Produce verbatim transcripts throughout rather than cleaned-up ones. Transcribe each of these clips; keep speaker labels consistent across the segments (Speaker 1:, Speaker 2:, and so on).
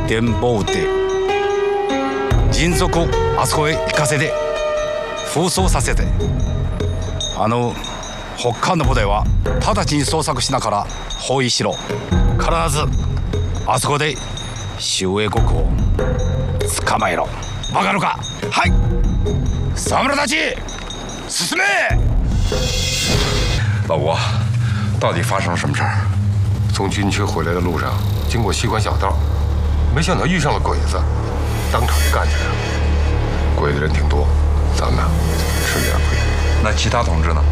Speaker 1: 展望で人族をあそこへ行かせて封鎖させて、あの北韓の部隊は直ちに捜索しながら包囲しろ。必ずあそこで周英国を捕まえろ。わかるか？はい。侍たち，进め！
Speaker 2: 老吴，到底发生了什么事儿？从军区回来的路上，经过西关小道，没想到遇上了鬼子，当场就干起来了。鬼子人挺多，咱们吃了点亏。
Speaker 3: 那其他同志呢？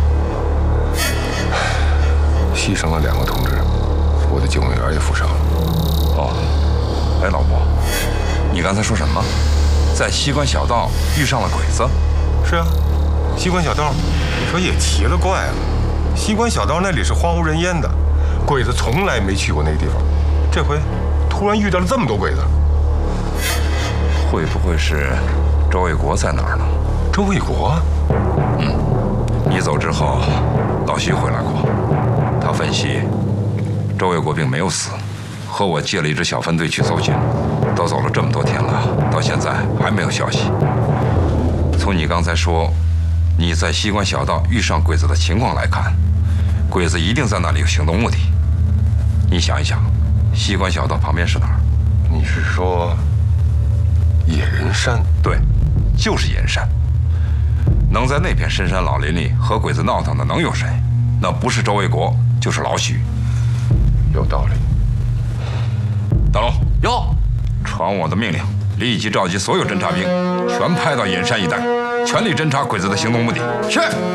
Speaker 2: 牺牲了两个同志，我的警卫员也负伤了。
Speaker 3: 哦，哎，老吴，你刚才说什么？在西关小道遇上了鬼子？
Speaker 2: 是啊，西关小道，你说也奇了怪了。西关小道那里是荒无人烟的，鬼子从来没去过那个地方，这回突然遇到了这么多鬼子。
Speaker 3: 会不会是周卫国在哪儿呢？
Speaker 2: 周卫国？
Speaker 3: 嗯，你走之后，老徐回来过，他分析周卫国并没有死，和我借了一支小分队去搜寻，都走了这么多天了，到现在还没有消息。从你刚才说你在西关小道遇上鬼子的情况来看，鬼子一定在那里有行动目的。你想一想，西关小道旁边是哪儿？
Speaker 2: 你是说野人山？
Speaker 3: 对，就是野人山。能在那片深山老林里和鬼子闹腾的能有谁？那不是周卫国，就是老许。
Speaker 2: 有道理。
Speaker 3: 大龙，
Speaker 4: 有，
Speaker 3: 传我的命令，立即召集所有侦察兵，全派到野山一带，全力侦查鬼子的行动目的。
Speaker 4: 是。